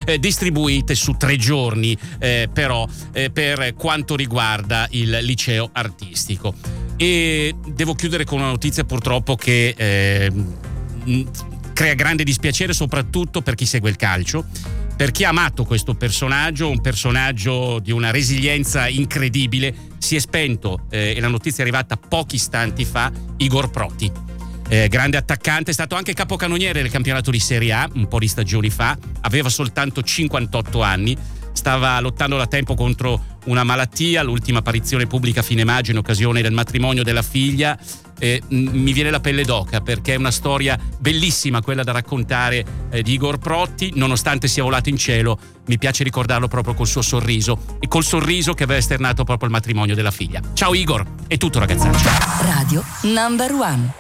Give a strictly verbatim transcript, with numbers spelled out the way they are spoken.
eh, distribuite su tre giorni eh, però eh, per quanto riguarda il liceo artistico. E devo chiudere con una notizia purtroppo che eh, crea grande dispiacere soprattutto per chi segue il calcio, per chi ha amato questo personaggio, un personaggio di una resilienza incredibile. Si è spento eh, e la notizia è arrivata pochi istanti fa, Igor Proti. Eh, grande attaccante, è stato anche capocannoniere del campionato di Serie A un po' di stagioni fa, aveva soltanto cinquantotto anni, stava lottando da tempo contro una malattia, l'ultima apparizione pubblica a fine maggio in occasione del matrimonio della figlia. Eh, mi viene la pelle d'oca perché è una storia bellissima quella da raccontare eh, di Igor Proti. Nonostante sia volato in cielo, mi piace ricordarlo proprio col suo sorriso e col sorriso che aveva esternato proprio il matrimonio della figlia. Ciao Igor, è tutto ragazzaccio. Radio Number One.